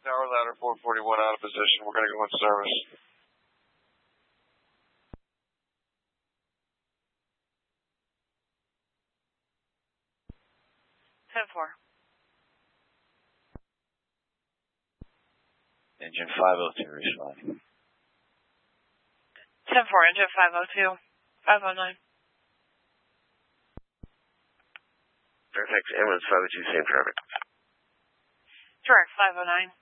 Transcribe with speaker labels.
Speaker 1: Tower ladder 441 out of position. We're going to go in service.
Speaker 2: Engine 502 responding.
Speaker 3: 10-4, engine 502, 509.
Speaker 4: Fairfax, ambulance 502, same traffic.
Speaker 3: Direct 509.